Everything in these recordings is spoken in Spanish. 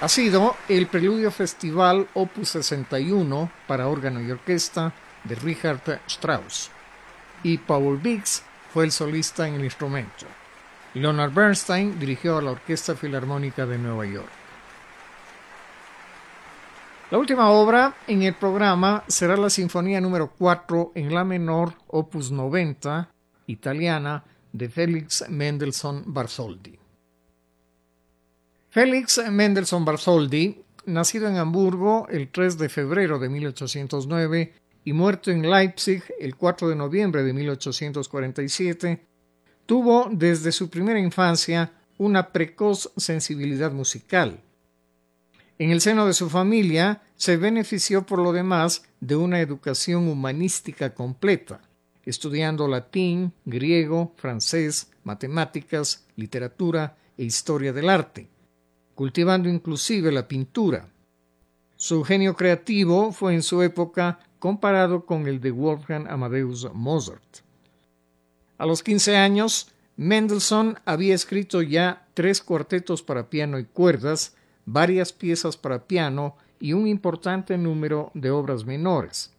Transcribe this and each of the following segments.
Ha sido el Preludio Festival Opus 61 para órgano y orquesta de Richard Strauss, y Paul Biggs fue el solista en el instrumento. Leonard Bernstein dirigió a la Orquesta Filarmónica de Nueva York. La última obra en el programa será la Sinfonía número 4 en la menor, opus 90, italiana, de Félix Mendelssohn Bartholdy. Félix Mendelssohn Bartholdy, nacido en Hamburgo el 3 de febrero de 1809 y muerto en Leipzig el 4 de noviembre de 1847, tuvo desde su primera infancia una precoz sensibilidad musical. En el seno de su familia se benefició por lo demás de una educación humanística completa, estudiando latín, griego, francés, matemáticas, literatura e historia del arte, cultivando inclusive la pintura. Su genio creativo fue en su época comparado con el de Wolfgang Amadeus Mozart. A los 15 años, Mendelssohn había escrito ya 3 cuartetos para piano y cuerdas, varias piezas para piano y un importante número de obras menores.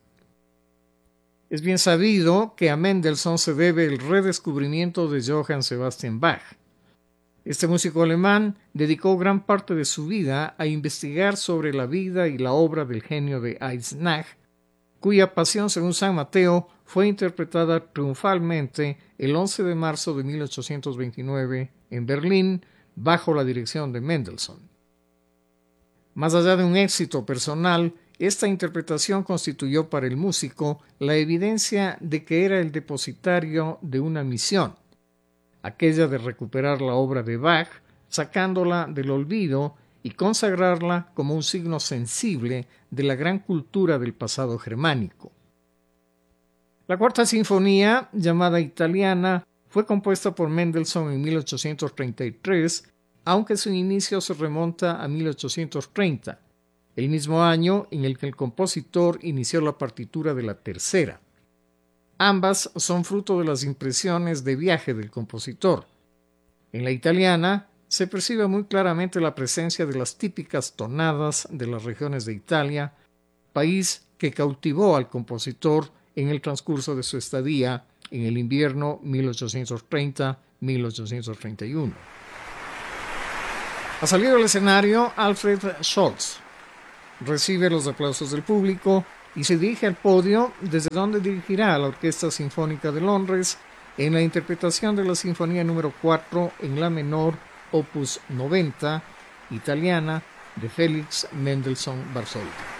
Es bien sabido que a Mendelssohn se debe el redescubrimiento de Johann Sebastian Bach. Este músico alemán dedicó gran parte de su vida a investigar sobre la vida y la obra del genio de Eisenach, cuya Pasión según San Mateo fue interpretada triunfalmente el 11 de marzo de 1829 en Berlín bajo la dirección de Mendelssohn. Más allá de un éxito personal, esta interpretación constituyó para el músico la evidencia de que era el depositario de una misión, aquella de recuperar la obra de Bach, sacándola del olvido y consagrarla como un signo sensible de la gran cultura del pasado germánico. La cuarta sinfonía, llamada Italiana, fue compuesta por Mendelssohn en 1833, aunque su inicio se remonta a 1830, el mismo año en el que el compositor inició la partitura de la tercera. Ambas son fruto de las impresiones de viaje del compositor. En la italiana se percibe muy claramente la presencia de las típicas tonadas de las regiones de Italia, país que cautivó al compositor en el transcurso de su estadía en el invierno 1830-1831. Ha salido al escenario Alfred Scholz. Recibe los aplausos del público y se dirige al podio, desde donde dirigirá a la Orquesta Sinfónica de Londres en la interpretación de la Sinfonía número 4 en la menor, opus 90, italiana, de Félix Mendelssohn Bartholdy.